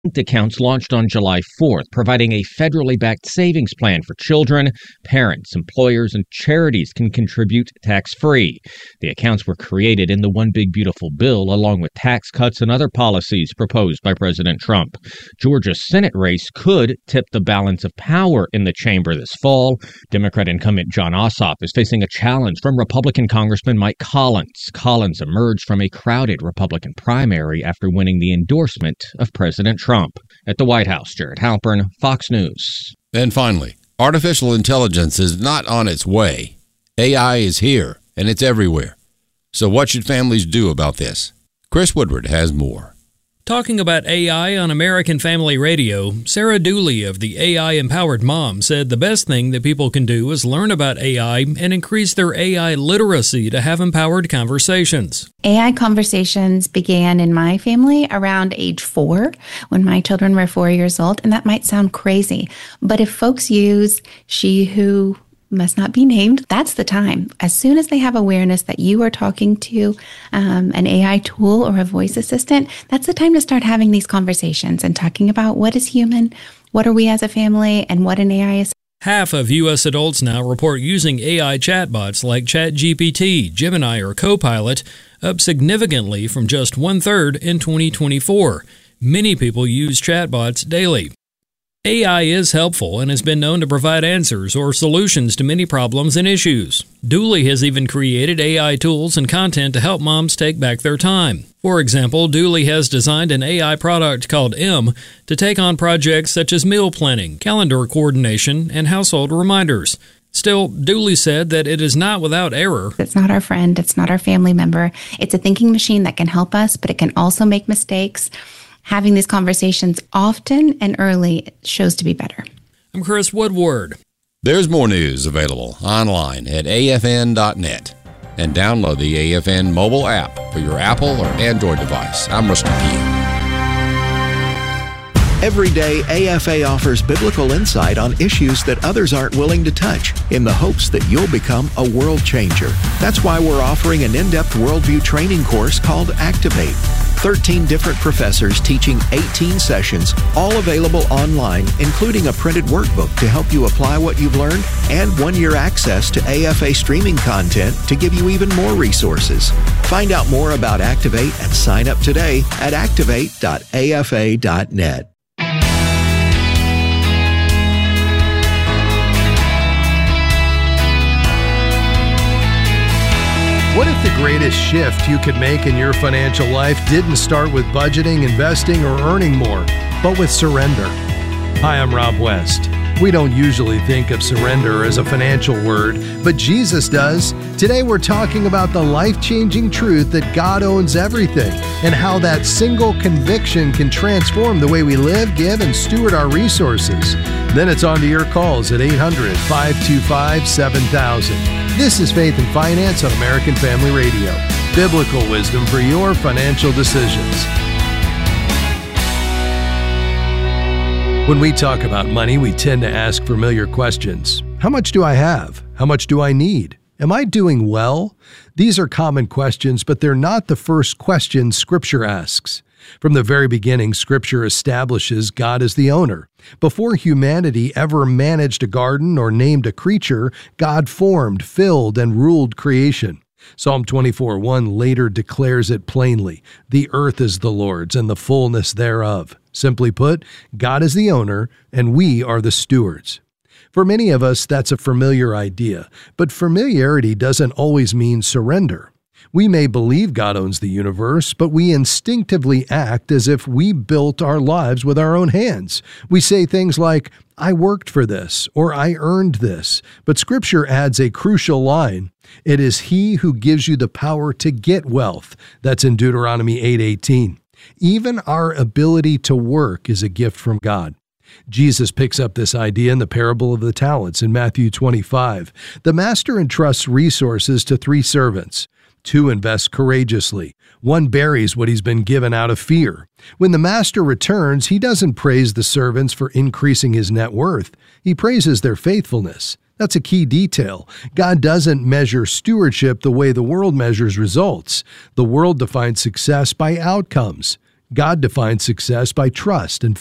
accounts launched on July 4th, providing a federally backed savings plan for children. Parents, employers, and charities can contribute tax-free. The accounts were created in the One Big Beautiful Bill, along with tax cuts and other policies proposed by President Trump. Georgia's Senate race could tip the balance of power in the chamber this fall. Democrat incumbent Jon Ossoff is facing a challenge from Republican Congressman Mike Collins. Collins emerged from a crowded Republican primary after winning the endorsement of President Trump. At the White House, Jared Halpern, Fox News. And finally, artificial intelligence is not on its way. AI is here, and it's everywhere. So what should families do about this? Chris Woodward has more. Talking about AI on American Family Radio, Sarah Dooley of the AI Empowered Mom said the best thing that people can do is learn about AI and increase their AI literacy to have empowered conversations. AI conversations began in my family around age 4, when my children were 4 years old, and that might sound crazy, but if folks use she who must not be named, that's the time. As soon as they have awareness that you are talking to an AI tool or a voice assistant, that's the time to start having these conversations and talking about what is human, what are we as a family, and what an AI is. Half of U.S. adults now report using AI chatbots like ChatGPT, Gemini, or Copilot, up significantly from just 1/3 in 2024. Many people use chatbots daily. AI is helpful and has been known to provide answers or solutions to many problems and issues. Dooley has even created AI tools and content to help moms take back their time. For example, Dooley has designed an AI product called M to take on projects such as meal planning, calendar coordination, and household reminders. Still, Dooley said that it is not without error. It's not our friend, it's not our family member. It's a thinking machine that can help us, but it can also make mistakes. Having these conversations often and early shows to be better. I'm Chris Woodward. There's more news available online at afn.net. And download the AFN mobile app for your Apple or Android device. I'm Rusty Pugh. Every day, AFA offers biblical insight on issues that others aren't willing to touch in the hopes that you'll become a world changer. That's why we're offering an in-depth worldview training course called Activate. 13 different professors teaching 18 sessions, all available online, including a printed workbook to help you apply what you've learned and 1-year access to AFA streaming content to give you even more resources. Find out more about Activate and sign up today at activate.afa.net. What if the greatest shift you could make in your financial life didn't start with budgeting, investing, or earning more, but with surrender? Hi, I'm Rob West. We don't usually think of surrender as a financial word, but Jesus does. Today we're talking about the life-changing truth that God owns everything and how that single conviction can transform the way we live, give, and steward our resources. Then it's on to your calls at 800-525-7000. This is Faith and Finance on American Family Radio. Biblical wisdom for your financial decisions. When we talk about money, we tend to ask familiar questions. How much do I have? How much do I need? Am I doing well? These are common questions, but they're not the first questions Scripture asks. From the very beginning, Scripture establishes God as the owner. Before humanity ever managed a garden or named a creature, God formed, filled, and ruled creation. Psalm 24:1 later declares it plainly, "The earth is the Lord's and the fullness thereof." Simply put, God is the owner and we are the stewards. For many of us, that's a familiar idea, but familiarity doesn't always mean surrender. We may believe God owns the universe, but we instinctively act as if we built our lives with our own hands. We say things like, "I worked for this," or "I earned this." But Scripture adds a crucial line. It is He who gives you the power to get wealth. That's in Deuteronomy 8:18. Even our ability to work is a gift from God. Jesus picks up this idea in the parable of the talents in Matthew 25. The master entrusts resources to 3 servants. 2 invest courageously. 1 buries what he's been given out of fear. When the master returns, he doesn't praise the servants for increasing his net worth. He praises their faithfulness. That's a key detail. God doesn't measure stewardship the way the world measures results. The world defines success by outcomes. God defines success by trust and